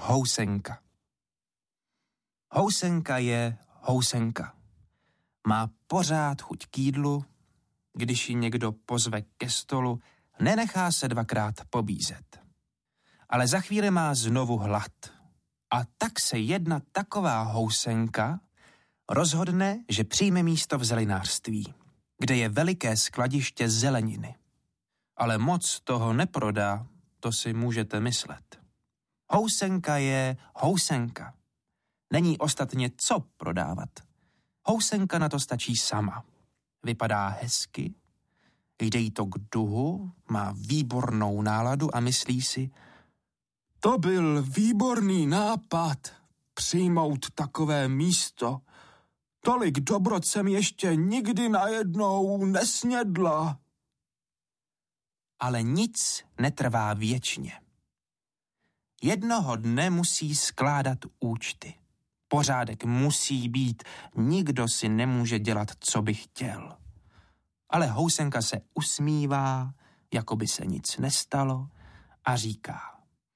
housenka. Housenka je housenka. Má pořád chuť k jídlu, když ji někdo pozve ke stolu, nenechá se dvakrát pobízet. Ale za chvíli má znovu hlad. A tak se jedna taková housenka rozhodne, že přijme místo v zelinářství, kde je veliké skladiště zeleniny. Ale moc toho neprodá, to si můžete myslet. Housenka je housenka. Není ostatně co prodávat. Housenka na to stačí sama. Vypadá hezky, jde jí to k duhu, má výbornou náladu a myslí si, to byl výborný nápad, přijmout takové místo. Tolik dobrot jsem ještě nikdy najednou nesnědla. Ale nic netrvá věčně. Jednoho dne musí skládat účty. Pořádek musí být, nikdo si nemůže dělat, co by chtěl. Ale housenka se usmívá, jako by se nic nestalo a říká.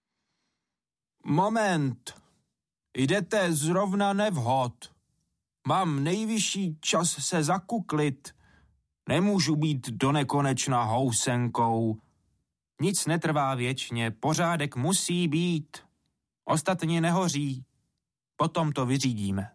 Moment, jdete zrovna nevhod. Mám nejvyšší čas se zakuklit. Nemůžu být donekonečna housenkou. Nic netrvá věčně, pořádek musí být. Ostatně nehoří. Potom to vyřídíme.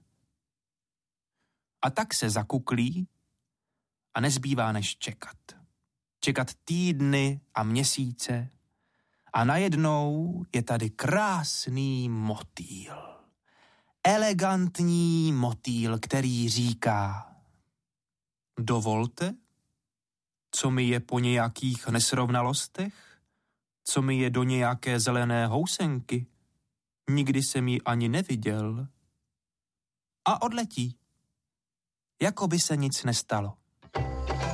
A tak se zakuklí a nezbývá než čekat. Čekat týdny a měsíce a najednou je tady krásný motýl. Elegantní motýl, který říká: dovolte, co mi je po nějakých nesrovnalostech, co mi je do nějaké zelené housenky, nikdy jsem ji ani neviděl. A odletí, jako by se nic nestalo.